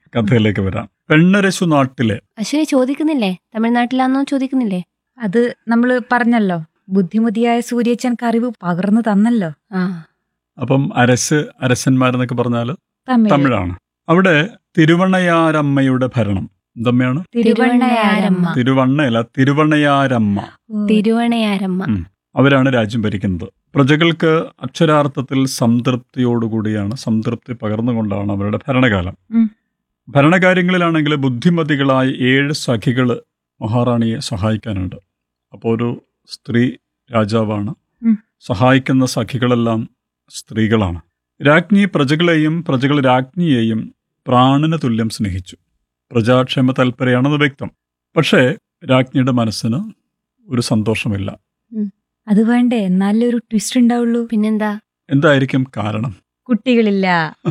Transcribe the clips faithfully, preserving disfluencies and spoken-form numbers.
കഥയിലേക്ക് വരാം. പെണ്ണരശു നാട്ടിലെ അശ്വിനി ചോദിക്കുന്നില്ലേ, തമിഴ്നാട്ടിലാന്നോ ചോദിക്കുന്നില്ലേ? അത് നമ്മള് പറഞ്ഞല്ലോ, ബുദ്ധിമതിയായ സൂര്യച്ചൻ അറിവ് പകർന്നു തന്നല്ലോ. ആ അപ്പം അരസ് അരസന്മാരെന്നൊക്കെ പറഞ്ഞാൽ തമിഴ്. തമിഴാണ്. അവിടെ തിരുവണ്ണയാരമ്മയുടെ ഭരണം എന്തമ്മയാണ്? തിരുവണ്ണയാരമ്മ. തിരുവണ്ണയല്ല, തിരുവണ്ണയാരമ്മ. ഓ, തിരുവണയാരമ്മ. ഉം. അവരാണ് രാജ്യം ഭരിക്കുന്നത്. പ്രജകൾക്ക് അക്ഷരാർത്ഥത്തിൽ സംതൃപ്തിയോടുകൂടിയാണ്, സംതൃപ്തി പകർന്നുകൊണ്ടാണ് അവരുടെ ഭരണകാലം. ഉം. ഭരണകാര്യങ്ങളിലാണെങ്കിൽ ബുദ്ധിമതികളായ ഏഴ് സഖികൾ മഹാറാണിയെ സഹായിക്കാനുണ്ട്. അപ്പോൾ ഒരു സ്ത്രീ രാജാവാണ്. ഉം. സഹായിക്കുന്ന സഖികളെല്ലാം സ്ത്രീകളാണ്. രാജ്ഞി പ്രജകളെയും പ്രജകൾ രാജ്ഞിയെയും പ്രാണന് തുല്യം സ്നേഹിച്ചു. പ്രജാക്ഷേമ തൽപരയാണെന്ന് വ്യക്തം. പക്ഷേ രാജ്ഞിയുടെ മനസ്സിന് ഒരു സന്തോഷമില്ല. അത് വേണ്ടേ, എന്നാലേ ഒരു ട്വിസ്റ്റ് ഉണ്ടാവുള്ളൂ. പിന്നെന്താ? എന്തായിരിക്കും കാരണം? കുട്ടികളില്ല.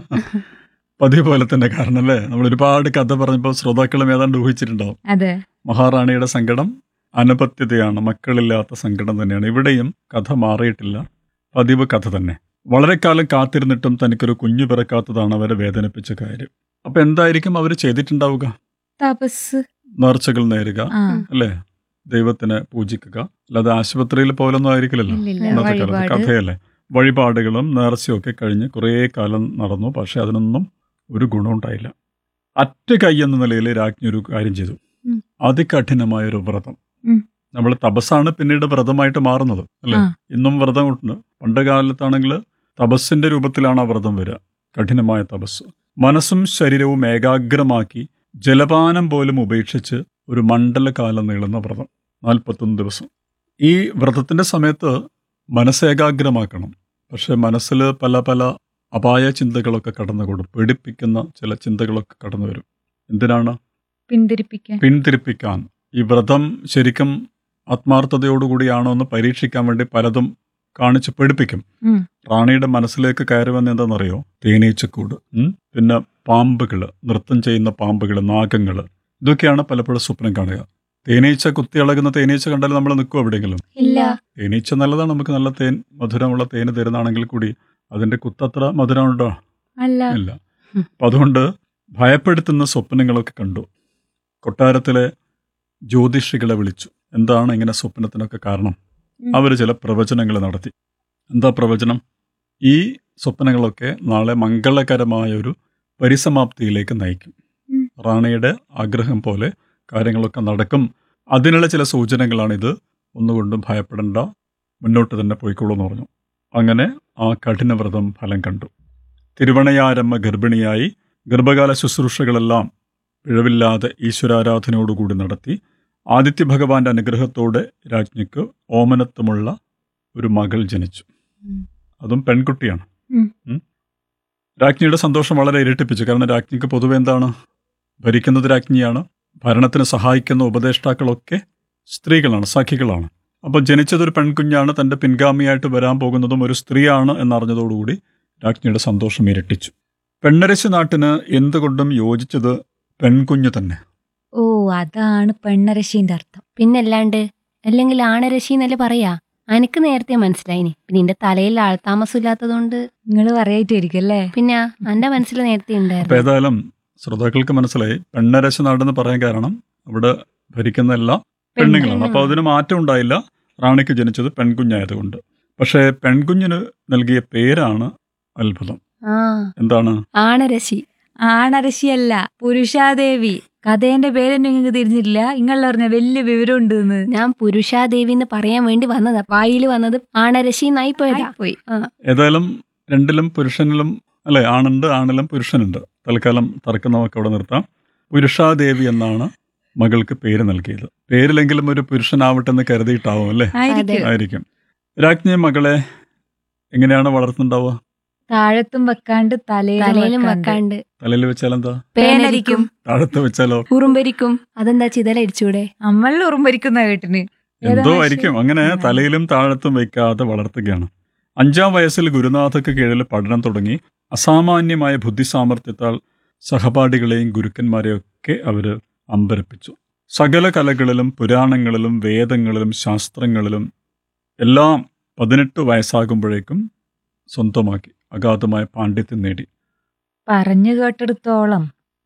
പതിവ് പോലെ തന്നെ കാരണം അല്ലേ? നമ്മൾ ഒരുപാട് കഥ പറഞ്ഞപ്പോൾ ശ്രോതാക്കളും ഏതാണ്ട് ഊഹിച്ചിട്ടുണ്ടാവും. അതെ. മഹാറാണിയുടെ സങ്കടം അനപത്യതയാണ്, മക്കളില്ലാത്ത സങ്കടം തന്നെയാണ്. ഇവിടെയും കഥ മാറിയിട്ടില്ല, പതിവ് കഥ തന്നെ. വളരെ കാലം കാത്തിരുന്നിട്ടും തനിക്കൊരു കുഞ്ഞു പിറക്കാത്തതാണ് അവരെ വേദനിപ്പിച്ച കാര്യം. അപ്പൊ എന്തായിരിക്കും അവർ ചെയ്തിട്ടുണ്ടാവുക? തപസ്. നേർച്ചകൾ നേരുക, ആ. അല്ലേ? ദൈവത്തിനെ പൂജിക്കുക. അല്ലാതെ ആശുപത്രിയിൽ പോലൊന്നും ആയിരിക്കില്ലല്ലോ ഇല്ലില്ല. ഇന്നത്തെ കാലത്ത്. വഴിപാട്. കഥയല്ലേ? വഴിപാടുകളും നേർച്ചയൊക്കെ കഴിഞ്ഞ് കുറേ കാലം നടന്നു. പക്ഷെ അതിനൊന്നും ഒരു ഗുണമുണ്ടായില്ല. അറ്റ കൈ എന്ന നിലയിൽ രാജ്ഞി ഒരു കാര്യം ചെയ്തു. ഉം. അതികഠിനമായൊരു വ്രതം. ഉം. നമ്മൾ തപസ്സാണ് പിന്നീട് വ്രതമായിട്ട് മാറുന്നത്, അല്ലേ? ആ. ഇന്നും വ്രതം ഉണ്ട്. പണ്ട് കാലത്താണെങ്കിൽ തപസ്സിന്റെ രൂപത്തിലാണ് ആ വ്രതം വരിക. കഠിനമായ തപസ്. മനസ്സും ശരീരവും ഏകാഗ്രമാക്കി ജലപാനം പോലും ഉപേക്ഷിച്ച് ഒരു മണ്ഡലകാലം നീളുന്ന വ്രതം, നാൽപ്പത്തൊന്ന് ദിവസം. ഈ വ്രതത്തിന്റെ സമയത്ത് മനസ്സേകാഗ്രമാക്കണം. പക്ഷെ മനസ്സിൽ പല പല അപായ ചിന്തകളൊക്കെ കടന്നുകൂടും. പേടിപ്പിക്കുന്ന ചില ചിന്തകളൊക്കെ കടന്നു വരും. എന്തിനാണ്? പിന്തിരിപ്പിക്കാൻ. പിന്തിരിപ്പിക്കാൻ. ഈ വ്രതം ശരിക്കും ആത്മാർത്ഥതയോടുകൂടിയാണോ എന്ന് പരീക്ഷിക്കാൻ വേണ്ടി പലതും കാണിച്ച് പേടിപ്പിക്കും. ഉം. റാണിയുടെ മനസ്സിലേക്ക് കയറി വന്ന എന്താണെന്നറിയോ? തേനീച്ചക്കൂട്, ഉം, പിന്നെ പാമ്പുകൾ, നൃത്തം ചെയ്യുന്ന പാമ്പുകൾ, നാഗങ്ങൾ, ഇതൊക്കെയാണ് പലപ്പോഴും സ്വപ്നം കാണുക. തേനീച്ച കുത്തിയിളകുന്ന തേനീച്ച കണ്ടാൽ നമ്മൾ നിൽക്കും എവിടെയെങ്കിലും? ഇല്ല. തേനീച്ച നല്ലതാണ്, നമുക്ക് നല്ല തേൻ, മധുരമുള്ള തേന് തരുന്നതാണെങ്കിൽ കൂടി അതിന്റെ കുത്തത്ര മധുരമുണ്ടോ? അല്ല. ഇല്ല. അപ്പം അതുകൊണ്ട് ഭയപ്പെടുത്തുന്ന സ്വപ്നങ്ങളൊക്കെ കണ്ടു. കൊട്ടാരത്തിലെ ജ്യോതിഷികളെ വിളിച്ചു. എന്താണ് ഇങ്ങനെ സ്വപ്നത്തിനൊക്കെ കാരണം? ഉം. അവർ ചില പ്രവചനങ്ങൾ നടത്തി. എന്താ പ്രവചനം? ഈ സ്വപ്നങ്ങളൊക്കെ നാളെ മംഗളകരമായ ഒരു പരിസമാപ്തിയിലേക്ക് നയിക്കും. ഉം. റാണിയുടെ ആഗ്രഹം പോലെ കാര്യങ്ങളൊക്കെ നടക്കും. അതിനുള്ള ചില സൂചനകളാണിത്. ഒന്നുകൊണ്ടും ഭയപ്പെടേണ്ട, മുന്നോട്ട് തന്നെ പോയിക്കോളൂ എന്ന് പറഞ്ഞു. അങ്ങനെ ആ കഠിനവ്രതം ഫലം കണ്ടു. തിരുവണയാരമ്മ ഗർഭിണിയായി. ഗർഭകാല ശുശ്രൂഷകളെല്ലാം പിഴവില്ലാതെ ഈശ്വരാരാധനയോടുകൂടി നടത്തി. ആദിത്യ ഭഗവാന്റെ അനുഗ്രഹത്തോടെ രാജ്ഞിക്ക് ഓമനത്വമുള്ള ഒരു മകൾ ജനിച്ചു. ഉം. അതും പെൺകുട്ടിയാണ്. ഉം. ഉം. രാജ്ഞിയുടെ സന്തോഷം വളരെ ഇരട്ടിപ്പിച്ചു. കാരണം രാജ്ഞിക്ക് പൊതുവെ എന്താണ്? ഭരിക്കുന്നത് രാജ്ഞിയാണ്. ഭരണത്തിന് സഹായിക്കുന്ന ഉപദേഷ്ടാക്കളൊക്കെ സ്ത്രീകളാണ്, സഖികളാണ്. അപ്പോൾ ജനിച്ചതൊരു പെൺകുഞ്ഞാണ്, തൻ്റെ പിൻഗാമിയായിട്ട് വരാൻ പോകുന്നതും ഒരു സ്ത്രീയാണ് എന്നറിഞ്ഞതോടുകൂടി രാജ്ഞിയുടെ സന്തോഷം ഇരട്ടിച്ചു. പെണ്ണരശി നാട്ടിന് എന്തുകൊണ്ടും യോജിച്ചത് പെൺകുഞ്ഞ് തന്നെ. ഓ, അതാണ് പെണ്ണരശീന്റെ അർത്ഥം. പിന്നല്ലാണ്ട്, അല്ലെങ്കിൽ ആണരശി എന്നല്ലേ പറയാ. എനിക്ക് നേരത്തെ മനസ്സിലായിനി. പിന്നെ എന്റെ തലയിൽ ആൾതാമസം ഇല്ലാത്തതുകൊണ്ട് നിങ്ങൾ പറയായിട്ടായിരിക്കും അല്ലേ? പിന്നെ എന്റെ മനസ്സിൽ നേരത്തെ അപ്പോൾ ഉണ്ടായിരുന്നു. ഏതായാലും ശ്രോതാക്കൾക്ക് മനസ്സിലായി പെണ്ണരശി നാടെന്ന് പറയാൻ കാരണം അവിടെ ഭരിക്കുന്ന എല്ലാ പെണ്ണുങ്ങളാണ്. അപ്പോൾ അതിന് മാറ്റം ഉണ്ടായില്ല. റാണിക്ക് ജനിച്ചത് പെൺകുഞ്ഞായതുകൊണ്ട്. പക്ഷേ പെൺകുഞ്ഞിന് നൽകിയ പേരാണ് അത്ഭുതം. ആ എന്താണ്? ആണരശി. ആണരശിയല്ല, പുരുഷാദേവി. കഥേന്റെ പേര് നിങ്ങൾക്ക് തിരിഞ്ഞിട്ടില്ല? നിങ്ങൾ പറഞ്ഞ വലിയ വിവരം ഉണ്ട് എന്ന്. ഞാൻ പുരുഷാദേവി എന്ന് പറയാൻ വേണ്ടി വന്നതാ. വായിൽ വന്നത് ആണരശി എന്നായി പോയതാ. പോയി. ഏതായാലും രണ്ടിലും പുരുഷനിലും, അല്ലെ, ആണുണ്ട്, ആണിലും പുരുഷനുണ്ട്. തൽക്കാലം തർക്കം നമുക്ക് അവിടെ നിർത്താം. പുരുഷാദേവി എന്നാണ് മകൾക്ക് പേര് നൽകിയത്. പേരിലെങ്കിലും ഒരു പുരുഷനാവട്ടെ എന്ന് കരുതിയിട്ടാവും, അല്ലേ? ആയിരിക്കും. ആയിരിക്കും. രാജ്ഞി മകളെ എങ്ങനെയാണ് വളർത്തുന്നുണ്ടാവുക? താഴത്തും വെക്കാണ്ട് തലയിലും തലയിലും വെക്കാണ്ട്. തലയിൽ വെച്ചാൽ എന്താ? പേനരിക്കും. താഴത്ത് വെച്ചാലോ? ഉറുമ്പരിക്കും. അതെന്താ ചിതലരിച്ചൂടെ? അമ്മളിൽ ഉറുമ്പരിക്കുന്ന കേട്ടിന്. എന്തോ ആയിരിക്കും. അങ്ങനെ തലയിലും താഴത്തും വയ്ക്കാതെ വളർത്തുകയാണ്. അഞ്ചാം വയസ്സിൽ ഗുരുനാഥക്ക് കീഴിൽ പഠനം തുടങ്ങി. അസാമാന്യമായ ബുദ്ധിസാമർഥ്യത്താൽ സഹപാഠികളെയും ഗുരുക്കന്മാരെയൊക്കെ അവർ അമ്പരപ്പിച്ചു. സകല കലകളിലും പുരാണങ്ങളിലും വേദങ്ങളിലും ശാസ്ത്രങ്ങളിലും എല്ലാം പതിനെട്ട് വയസ്സാകുമ്പോഴേക്കും സ്വന്തമാക്കി. അഗാധമായ പാണ്ഡിത്യം നേടി. പറഞ്ഞു കേട്ടെടുത്തോളം